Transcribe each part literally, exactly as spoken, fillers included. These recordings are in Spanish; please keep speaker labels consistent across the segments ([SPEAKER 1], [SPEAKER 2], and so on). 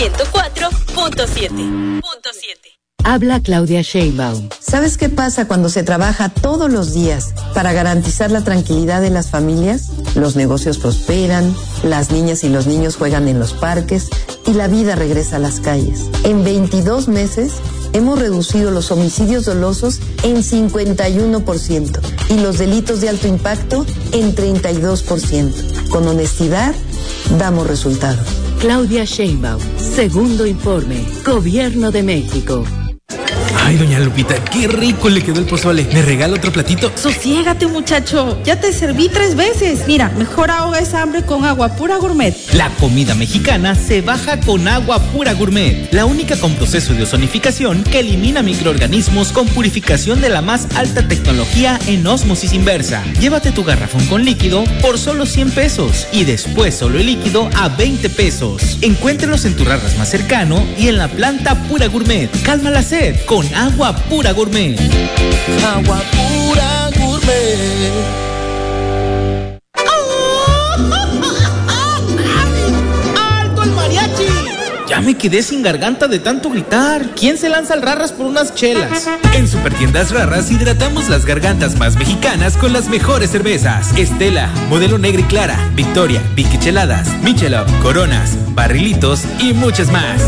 [SPEAKER 1] ciento cuatro punto siete.
[SPEAKER 2] Habla Claudia Sheinbaum.
[SPEAKER 3] ¿Sabes qué pasa cuando se trabaja todos los días para garantizar la tranquilidad de las familias? Los negocios prosperan, las niñas y los niños juegan en los parques y la vida regresa a las calles. En veintidós meses hemos reducido los homicidios dolosos en cincuenta y uno por ciento y los delitos de alto impacto en treinta y dos por ciento. Con honestidad, damos resultados.
[SPEAKER 2] Claudia Sheinbaum, segundo informe, Gobierno de México.
[SPEAKER 4] Ay, doña Lupita, qué rico le quedó el pozole. ¿Me regala otro platito?
[SPEAKER 5] Sosiégate, muchacho. Ya te serví tres veces. Mira, mejor ahoga esa hambre con Agua Pura Gourmet.
[SPEAKER 6] La comida mexicana se baja con Agua Pura Gourmet. La única con proceso de ozonificación que elimina microorganismos con purificación de la más alta tecnología en ósmosis inversa. Llévate tu garrafón con líquido por solo cien pesos y después solo el líquido a veinte pesos. Encuéntralos en tu Rarras más cercano y en la planta Pura Gourmet. Calma la sed con Agua Pura Gourmet.
[SPEAKER 7] Agua Pura Gourmet.
[SPEAKER 6] ¡Alto el mariachi! Ya me quedé sin garganta de tanto gritar. ¿Quién se lanza al Rarras por unas chelas?
[SPEAKER 4] En Supertiendas Rarras hidratamos las gargantas más mexicanas con las mejores cervezas. Estela, Modelo Negra y Clara, Victoria, Biquicheladas, Michelob, Coronas, Barrilitos y muchas más.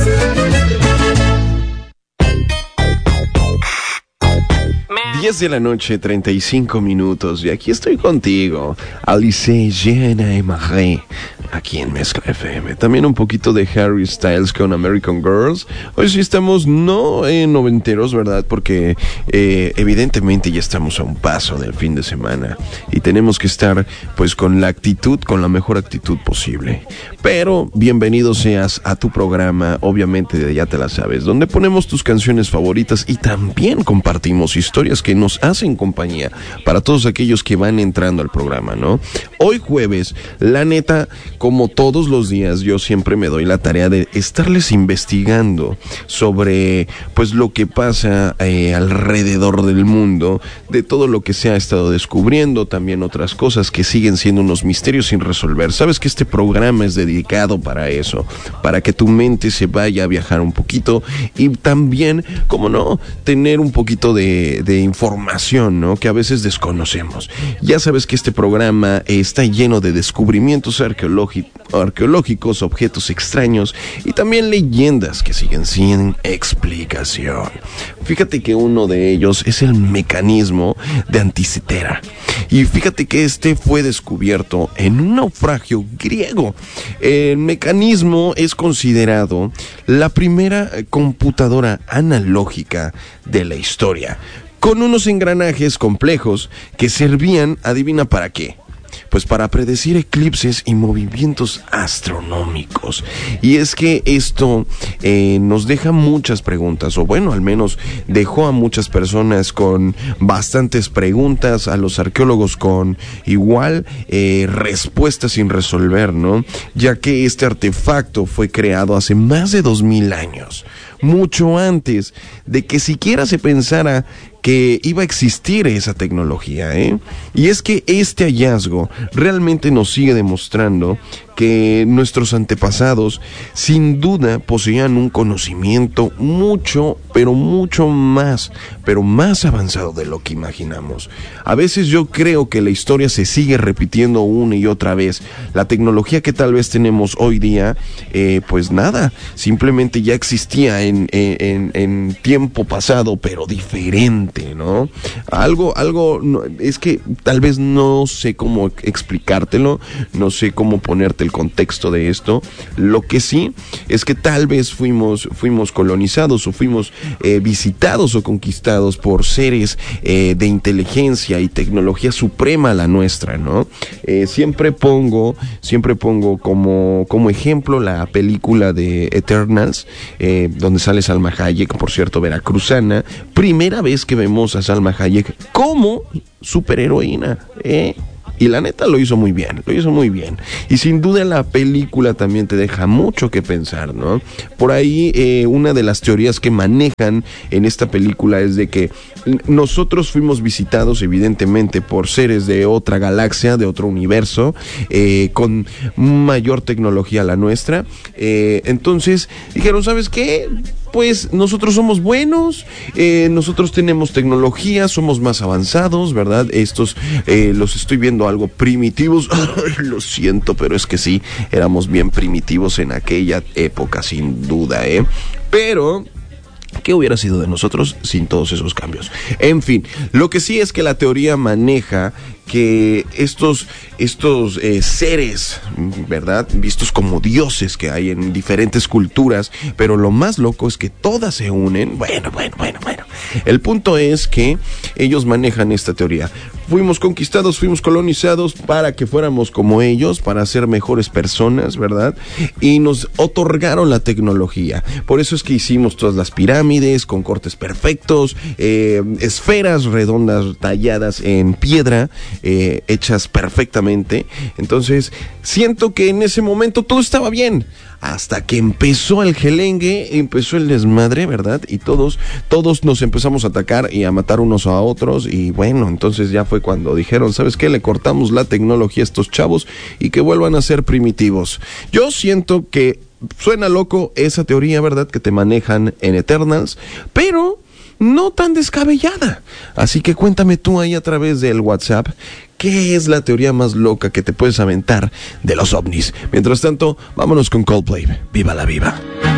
[SPEAKER 8] diez de la noche, treinta y cinco minutos, y aquí estoy contigo, Alice Jeanne et Marie, aquí en Mezcla F M. También un poquito de Harry Styles con American Girls. Hoy sí estamos no en noventeros, ¿verdad? Porque eh, evidentemente ya estamos a un paso del fin de semana y tenemos que estar pues con la actitud, con la mejor actitud posible. Pero bienvenido seas a tu programa, obviamente ya te la sabes, donde ponemos tus canciones favoritas y también compartimos historias que nos hacen compañía para todos aquellos que van entrando al programa, ¿no? Hoy jueves, la neta, como todos los días, yo siempre me doy la tarea de estarles investigando sobre, pues, lo que pasa eh, alrededor del mundo, de todo lo que se ha estado descubriendo, también otras cosas que siguen siendo unos misterios sin resolver. Sabes que este programa es dedicado para eso, para que tu mente se vaya a viajar un poquito y también, como no, tener un poquito de, de información, ¿no? Que a veces desconocemos. Ya sabes que este programa está lleno de descubrimientos arqueológicos, arqueológicos, objetos extraños y también leyendas que siguen sin explicación. Fíjate que uno de ellos es el mecanismo de Anticitera. Y fíjate que este fue descubierto en un naufragio griego. El mecanismo es considerado la primera computadora analógica de la historia, con unos engranajes complejos que servían, adivina para qué, pues para predecir eclipses y movimientos astronómicos. Y es que esto eh, nos deja muchas preguntas, o bueno, al menos dejó a muchas personas con bastantes preguntas, a los arqueólogos con igual eh, respuestas sin resolver, ¿no? Ya que este artefacto fue creado hace más de dos mil años, mucho antes de que siquiera se pensara que iba a existir esa tecnología, ¿eh? Y es que este hallazgo realmente nos sigue demostrando que nuestros antepasados sin duda poseían un conocimiento mucho, pero mucho más, pero más avanzado de lo que imaginamos. A veces yo creo que la historia se sigue repitiendo una y otra vez. La tecnología que tal vez tenemos hoy día, eh, pues nada, simplemente ya existía en, en, en tiempo pasado, pero diferente, ¿no? Algo, algo, no, es que tal vez no sé cómo explicártelo, no sé cómo ponerte el contexto de esto. Lo que sí es que tal vez fuimos, fuimos colonizados o fuimos eh, visitados o conquistados por seres eh, de inteligencia y tecnología suprema a la nuestra, ¿no? Eh, siempre pongo, siempre pongo como, como ejemplo la película de Eternals, eh, donde sale Salma Hayek, por cierto, veracruzana. Primera vez que vemos a Salma Hayek como superheroína, ¿eh? Y la neta lo hizo muy bien, lo hizo muy bien. Y sin duda la película también te deja mucho que pensar, ¿no? Por ahí eh, una de las teorías que manejan en esta película es de que nosotros fuimos visitados evidentemente por seres de otra galaxia, de otro universo, eh, con mayor tecnología a la nuestra. Eh, entonces dijeron, ¿sabes qué? Pues nosotros somos buenos, eh, nosotros tenemos tecnología, somos más avanzados, ¿verdad? Estos eh, los estoy viendo algo primitivos. Lo siento, pero es que sí, éramos bien primitivos en aquella época, sin duda, ¿eh? Pero ¿qué hubiera sido de nosotros sin todos esos cambios? En fin, lo que sí es que la teoría maneja que estos, estos eh, seres, ¿verdad?, vistos como dioses que hay en diferentes culturas, pero lo más loco es que todas se unen. Bueno, bueno, bueno, bueno. El punto es que ellos manejan esta teoría. Fuimos conquistados, fuimos colonizados para que fuéramos como ellos, para ser mejores personas, ¿verdad? Y nos otorgaron la tecnología. Por eso es que hicimos todas las pirámides con cortes perfectos, eh, esferas redondas talladas en piedra, eh, hechas perfectamente. Entonces, siento que en ese momento todo estaba bien. Hasta que empezó el gelengue, empezó el desmadre, ¿verdad? Y todos, todos nos empezamos a atacar y a matar unos a otros. Y bueno, entonces ya fue cuando dijeron, ¿sabes qué? Le cortamos la tecnología a estos chavos y que vuelvan a ser primitivos. Yo siento que suena loco esa teoría, ¿verdad?, que te manejan en Eternals, pero no tan descabellada. Así que cuéntame tú ahí a través del WhatsApp, ¿qué es la teoría más loca que te puedes aventar de los ovnis? Mientras tanto, vámonos con Coldplay. ¡Viva la viva!